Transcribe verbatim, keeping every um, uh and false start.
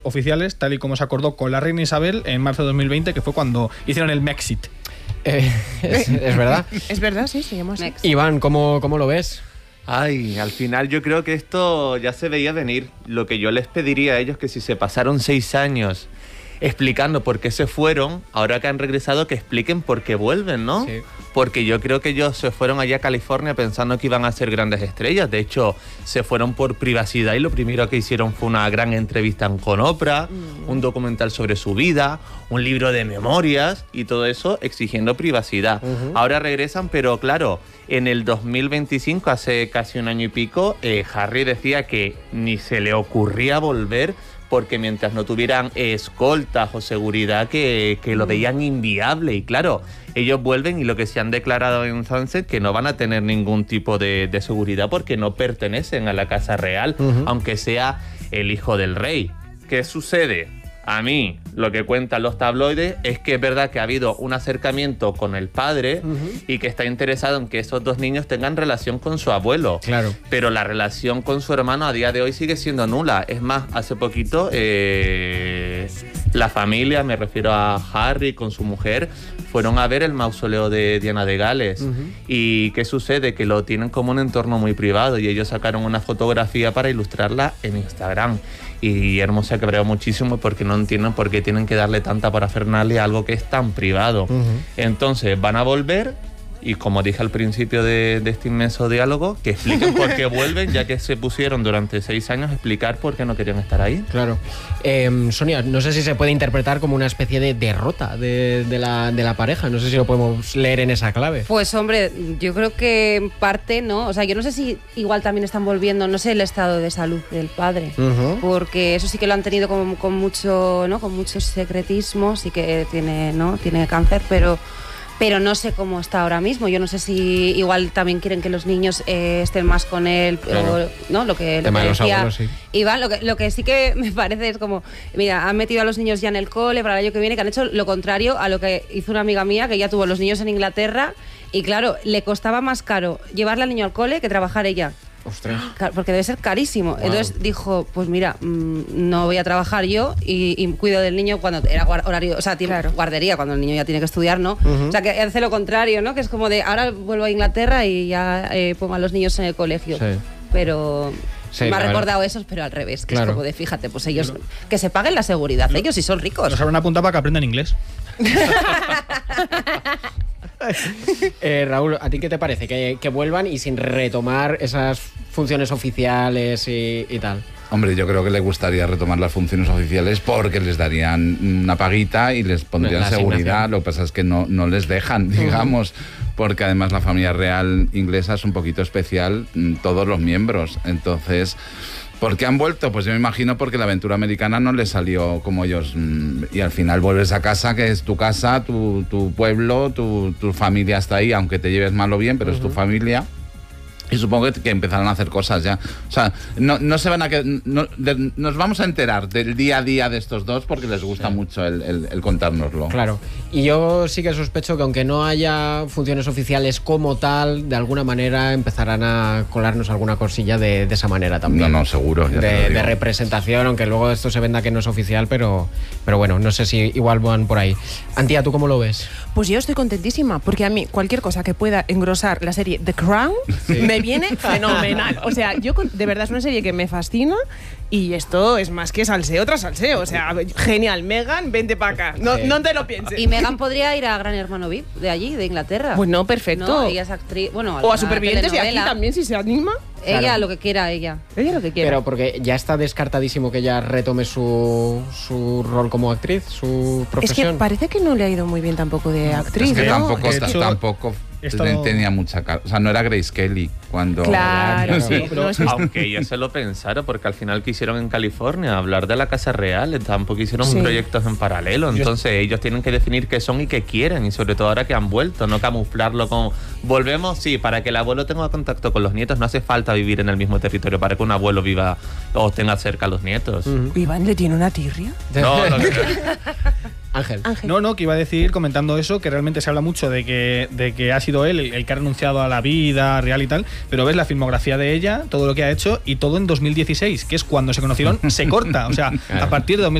oficiales, tal y como se acordó con la reina Isabel en marzo de dos mil veinte, que fue cuando hicieron el Mexit. Eh, es, es verdad. Es verdad, sí, se llama así. Iván, ¿cómo, ¿cómo lo ves? Ay, al final yo creo que esto ya se veía venir. Lo que yo les pediría a ellos, que si se pasaron seis años explicando por qué se fueron, ahora que han regresado, que expliquen por qué vuelven, ¿no? Sí. Porque yo creo que ellos se fueron allá a California pensando que iban a ser grandes estrellas. De hecho, se fueron por privacidad y lo primero que hicieron fue una gran entrevista con Oprah, mm. un documental sobre su vida, un libro de memorias y todo eso exigiendo privacidad. Uh-huh. Ahora regresan, pero claro, en el dos mil veinticinco, hace casi un año y pico, eh, Harry decía que ni se le ocurría volver porque mientras no tuvieran escoltas o seguridad que, que lo veían inviable. Y claro, ellos vuelven y lo que se han declarado en Sunset, que no van a tener ningún tipo de, de seguridad porque no pertenecen a la Casa Real, uh-huh. aunque sea el hijo del rey. ¿Qué sucede? A mí, lo que cuentan los tabloides es que es verdad que ha habido un acercamiento con el padre uh-huh. y que está interesado en que esos dos niños tengan relación con su abuelo. Claro. Pero la relación con su hermano a día de hoy sigue siendo nula. Es más, hace poquito eh, la familia, me refiero a Harry con su mujer, fueron a ver el mausoleo de Diana de Gales. Uh-huh. ¿Y qué sucede? Que lo tienen como un entorno muy privado y ellos sacaron una fotografía para ilustrarla en Instagram. Y Guillermo se cabreó muchísimo porque no entienden por qué tienen que darle tanta parafernalia a algo que es tan privado. Uh-huh. Entonces van a volver y, como dije al principio de, de este inmenso diálogo, que expliquen por qué vuelven, ya que se pusieron durante seis años a explicar por qué no querían estar ahí. Claro. Eh, Sonia, no sé si se puede interpretar como una especie de derrota de, de, la, de la pareja. No sé si lo podemos leer en esa clave. Pues hombre, yo creo que en parte, ¿no? O sea, yo no sé si igual también están volviendo, no sé el estado de salud del padre, uh-huh. porque eso sí que lo han tenido con, con mucho, ¿no? Con mucho secretismo, sí que tiene, ¿no? Tiene cáncer, pero... pero no sé cómo está ahora mismo. Yo no sé si igual también quieren que los niños eh, estén más con él, claro. o, ¿no? Lo que, lo que decía abuelos, sí. Iván, lo que, lo que sí que me parece es como, mira, han metido a los niños ya en el cole para el año que viene, que han hecho lo contrario a lo que hizo una amiga mía, que ya tuvo los niños en Inglaterra, y claro, le costaba más caro llevarle al niño al cole que trabajar ella. Ostras. Porque debe ser carísimo. Wow. Entonces dijo, pues mira, mmm, no voy a trabajar yo y, y cuido del niño cuando era horario, o sea, tiene claro. guardería, cuando el niño ya tiene que estudiar, ¿no? Uh-huh. O sea, que hace lo contrario, ¿no? Que es como de, ahora vuelvo a Inglaterra y ya eh, pongo a los niños en el colegio. Sí. Pero... Sí, me ha recordado esos, pero al revés, que claro. es como de, fíjate, pues ellos, que se paguen la seguridad, no. ellos sí son ricos. Nos abren una punta para que aprendan inglés. eh, Raúl, ¿a ti qué te parece? Que, que vuelvan y sin retomar esas funciones oficiales y, y tal. Hombre, yo creo que les gustaría retomar las funciones oficiales porque les darían una paguita y les pondrían seguridad. Lo que pasa es que no, no les dejan, digamos, porque además la familia real inglesa es un poquito especial, todos los miembros. Entonces, ¿por qué han vuelto? Pues yo me imagino porque la aventura americana no les salió como ellos. Y al final vuelves a casa, que es tu casa, tu, tu pueblo, tu, tu familia está ahí, aunque te lleves mal o bien, pero uh-huh. es tu familia. Y supongo que, que empezaron a hacer cosas ya. O sea, no, no se van a que no, de, nos vamos a enterar del día a día de estos dos porque les gusta sí. mucho el, el, el contárnoslo. Claro. Y yo sí que sospecho que aunque no haya funciones oficiales como tal, de alguna manera empezarán a colarnos alguna cosilla de, de esa manera también. No, no, seguro. Ya de, de representación, aunque luego esto se venda que no es oficial, pero, pero bueno, no sé si igual van por ahí. Antía, ¿tú cómo lo ves? Pues yo estoy contentísima, porque a mí cualquier cosa que pueda engrosar la serie The Crown sí. me viene fenomenal. O sea, yo de verdad es una serie que me fascina y esto es más que salseo tras salseo. O sea, genial. Meghan, vente para acá. No, sí. no te lo pienses. Y Meghan podría ir a Gran Hermano V I P de allí, de Inglaterra. Pues no, perfecto. No, ella es actriz. Bueno, o a Supervivientes de aquí también, si se anima. Ella claro. lo que quiera, ella. Ella lo que quiera. Pero porque ya está descartadísimo que ella retome su, su rol como actriz, su profesión. Es que parece que no le ha ido muy bien tampoco de actriz, es que ¿no? tampoco, de hecho, tampoco esto... tenía mucha cara. O sea, no era Grace Kelly cuando... Claro, claro. sí. Pero, aunque ellos se lo pensaron, porque al final quisieron en California hablar de la Casa Real, tampoco hicieron sí. proyectos en paralelo. Entonces ellos tienen que definir qué son y qué quieren, y sobre todo ahora que han vuelto, no camuflarlo con... Volvemos, sí, para que el abuelo tenga contacto con los nietos no hace falta vivir en el mismo territorio para que un abuelo viva o tenga cerca a los nietos. Uh-huh. ¿Iván le tiene una tirria? No, no, no. Ángel. Ángel. No, no, que iba a decir, comentando eso, que realmente se habla mucho de que, de que ha sido él el, el que ha renunciado a la vida real y tal, pero ves la filmografía de ella, todo lo que ha hecho, y todo en dos mil dieciséis, que es cuando se conocieron, se corta. O sea, a partir de dos mil